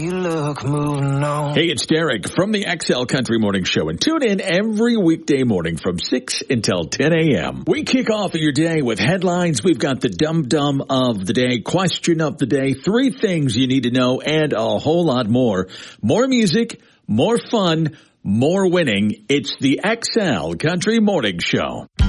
You look moving on. Hey, it's Derek from the XL Country Morning Show, and tune in every weekday morning from 6 until 10 a.m. We kick off your day with headlines. We've got the dum-dum of the day, question of the day, 3 things you need to know, and a whole lot more. More music, more fun, more winning. It's the XL Country Morning Show.